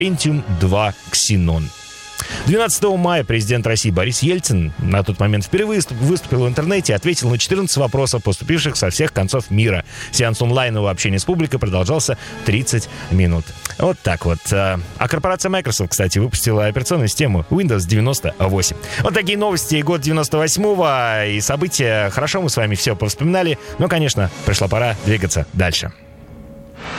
Pentium 2 Xenon. 12 мая президент России Борис Ельцин на тот момент впервые выступил в интернете и ответил на 14 вопросов, поступивших со всех концов мира. Сеанс онлайнового общения с публикой продолжался 30 минут. Вот так вот. А корпорация Microsoft, кстати, выпустила операционную систему Windows 98. Вот такие новости и год 98-го, и события. Хорошо мы с вами все повспоминали, но, конечно, пришла пора двигаться дальше.